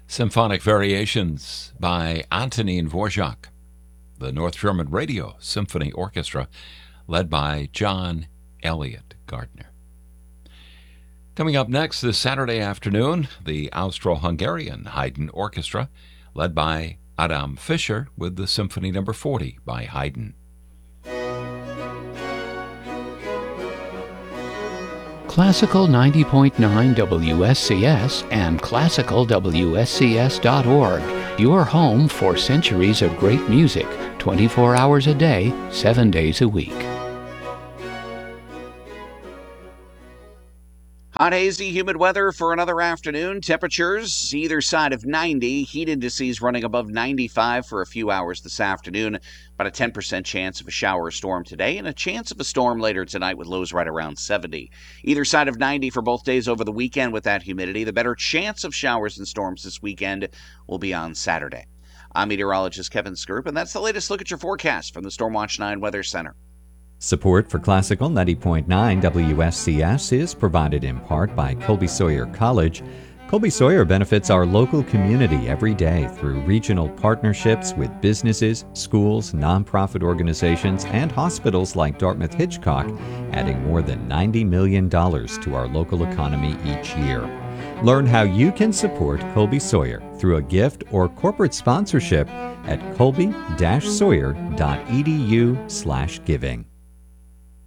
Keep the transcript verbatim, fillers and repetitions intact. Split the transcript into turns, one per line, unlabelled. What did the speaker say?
Symphonic Variations by Antonín Dvorak, the North German Radio Symphony Orchestra, led by John Elliott Gardner. Coming up next this Saturday afternoon, the Austro-Hungarian Haydn Orchestra, led by Adam Fischer, with the Symphony Number forty by Haydn.
Classical ninety point nine W S C S and classical W S C S dot org. Your home for centuries of great music, twenty-four hours a day, seven days a week.
Hot, hazy, humid weather for another afternoon. Temperatures either side of ninety. Heat indices running above ninety-five for a few hours this afternoon. About a ten percent chance of a shower or storm today, and a chance of a storm later tonight with lows right around seventy. Either side of ninety for both days over the weekend with that humidity. The better chance of showers and storms this weekend will be on Saturday. I'm meteorologist Kevin Skirp, and that's the latest look at your forecast from the Stormwatch nine Weather Center.
Support for Classical ninety point nine W S C S is provided in part by Colby Sawyer College. Colby Sawyer benefits our local community every day through regional partnerships with businesses, schools, nonprofit organizations, and hospitals like Dartmouth Hitchcock, adding more than ninety million dollars to our local economy each year. Learn how you can support Colby Sawyer through a gift or corporate sponsorship at colby dash sawyer dot e d u slash giving.